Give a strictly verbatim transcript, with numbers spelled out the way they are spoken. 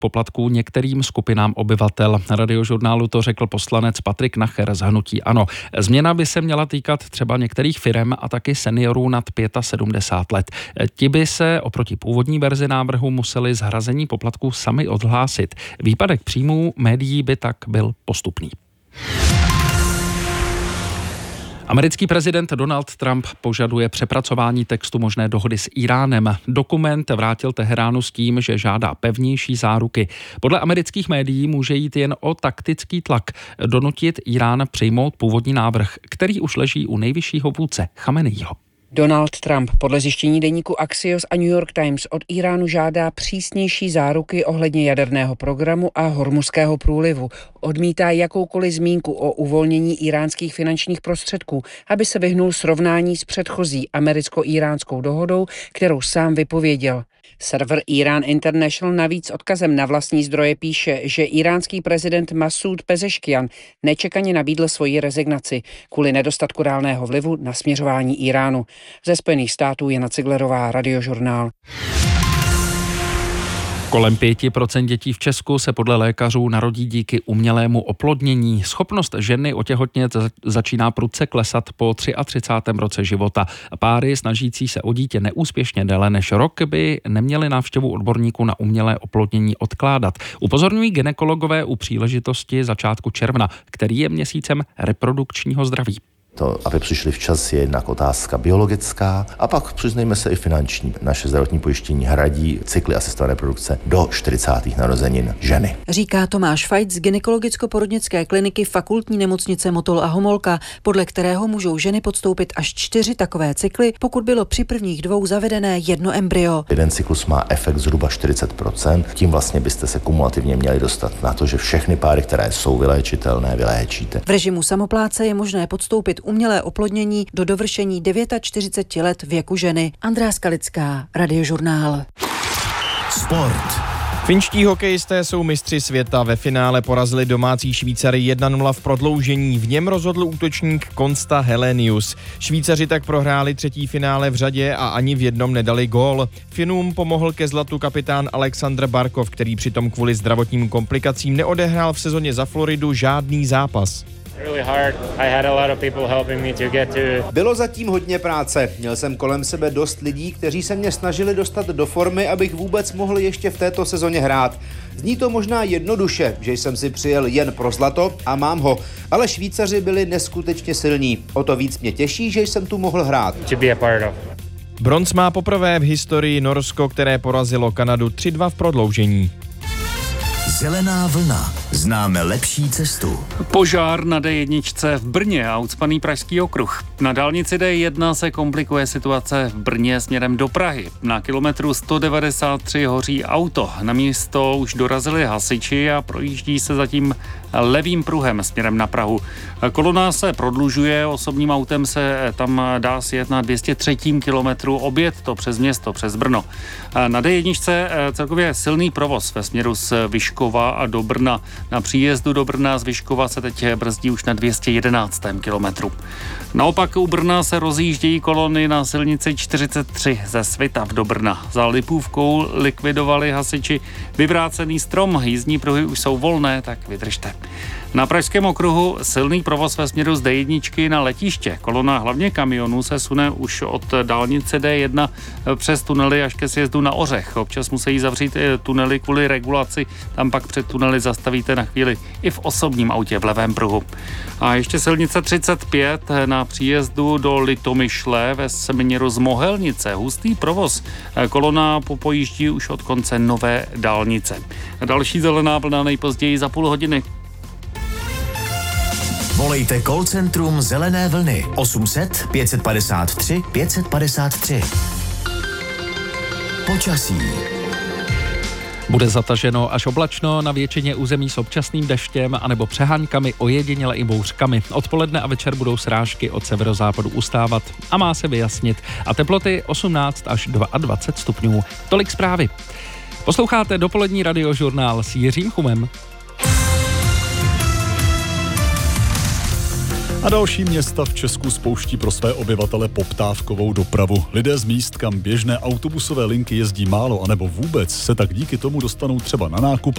poplatků některým skupinám obyvatel. Radiožurnálu to řekl poslanec Patrik Nacher z hnutí ANO. Změna by se měla týkat třeba některých firem a taky seniorů nad sedmdesát pět let. Ti by se oproti původní verzi návrhu museli z hrazení poplatků sami odhlásit. Výpadek příjmů médií by tak byl postupný. Americký prezident Donald Trump požaduje přepracování textu možné dohody s Íránem. Dokument vrátil Teheránu s tím, že žádá pevnější záruky. Podle amerických médií může jít jen o taktický tlak donutit Írán přijmout původní návrh, který už leží u nejvyššího vůdce Chameneiho. Donald Trump podle zjištění deníku Axios a New York Times od Íránu žádá přísnější záruky ohledně jaderného programu a Hormuzského průlivu. Odmítá jakoukoliv zmínku o uvolnění íránských finančních prostředků, aby se vyhnul srovnání s předchozí americko-íránskou dohodou, kterou sám vypověděl. Server Iran International navíc odkazem na vlastní zdroje píše, že íránský prezident Masud Pezeškian nečekaně nabídl svoji rezignaci kvůli nedostatku reálného vlivu na směřování Íránu. Ze Spojených států Jana Ciglerová, Radiožurnál. Kolem pět procent dětí v Česku se podle lékařů narodí díky umělému oplodnění. Schopnost ženy otěhotnět začíná prudce klesat po třicátém roce života. Páry snažící se o dítě neúspěšně déle než rok by neměly návštěvu odborníků na umělé oplodnění odkládat. Upozorňují gynekologové u příležitosti začátku června, který je měsícem reprodukčního zdraví. To, aby přišli včas, je jednak otázka biologická a pak přiznejme se i finanční. Naše zdravotní pojištění hradí cykly asistované reprodukce do čtyřicátých narozenin ženy. Říká Tomáš Fajt z gynekologicko-porodnické kliniky Fakultní nemocnice Motol a Homolka, podle kterého můžou ženy podstoupit až čtyři takové cykly, pokud bylo při prvních dvou zavedené jedno embryo. Jeden cyklus má efekt zhruba čtyřicet procent, tím vlastně byste se kumulativně měli dostat na to, že všechny páry, které jsou vyléčitelné, vyléčíte. V režimu samopláce je možné podstoupit umělé oplodnění do dovršení čtyřiceti devíti let věku ženy. Andrá Skalická, Radiožurnál. Sport. Finští hokejisté jsou mistři světa. Ve finále porazili domácí Švýcary jedna nula v prodloužení. V něm rozhodl útočník Konsta Helenius. Švýcaři tak prohráli třetí finále v řadě a ani v jednom nedali gól. Finům pomohl ke zlatu kapitán Alexandr Barkov, který přitom kvůli zdravotním komplikacím neodehrál v sezóně za Floridu žádný zápas. Bylo zatím hodně práce. Měl jsem kolem sebe dost lidí, kteří se mě snažili dostat do formy, abych vůbec mohl ještě v této sezóně hrát. Zní to možná jednoduše, že jsem si přijel jen pro zlato a mám ho, ale Švýcaři byli neskutečně silní. O to víc mě těší, že jsem tu mohl hrát. Bronz má poprvé v historii Norsko, které porazilo Kanadu tři dva v prodloužení. Zelená vlna. Známe lepší cestu. Požár na dé jedna v Brně a ucpaný Pražský okruh. Na dálnici dé jedna se komplikuje situace v Brně směrem do Prahy. Na kilometru sto devadesát tři hoří auto. Na místo už dorazili hasiči a projíždí se zatím levým pruhem směrem na Prahu. Kolona se prodlužuje, osobním autem se tam dá sjet na dvě stě tři kilometru, objet to přes město, přes Brno. Na dé jedna celkově silný provoz ve směru z Vyškova a do Brna. Na příjezdu do Brna z Vyškova se teď brzdí už na dvě stě jedenáct kilometru. Naopak u Brna se rozjíždějí kolony na silnici čtyřicet tři ze Svitav do Brna. Za Lipůvkou likvidovali hasiči vyvrácený strom. Jízdní pruhy už jsou volné, tak vydržte. Na Pražském okruhu silný provoz ve směru z dé jedna na letiště. Kolona hlavně kamionů se sune už od dálnice dé jedna přes tunely až ke sjezdu na Ořech. Občas musí zavřít tunely kvůli regulaci, tam pak před tunely zastavíte na chvíli i v osobním autě v levém pruhu. A ještě silnice třicet pět na příjezdu do Litomyšle ve směru z Mohelnice. Hustý provoz. Kolona popojíždí už od konce nové dálnice. Další zelená vlna nejpozději za půl hodiny. Volejte call centrum Zelené vlny osm set pět padesát tři pět padesát tři. Počasí. Bude zataženo až oblačno, na většině území s občasným deštěm anebo přeháňkami, ojediněle i bouřkami. Odpoledne a večer budou srážky od severozápadu ustávat a má se vyjasnit. A teploty osmnáct až dvacet dva stupňů. Tolik zprávy. Posloucháte dopolední radiožurnál s Jiřím Chumem. A další města v Česku spouští pro své obyvatele poptávkovou dopravu. Lidé z míst, kam běžné autobusové linky jezdí málo anebo vůbec, se tak díky tomu dostanou třeba na nákup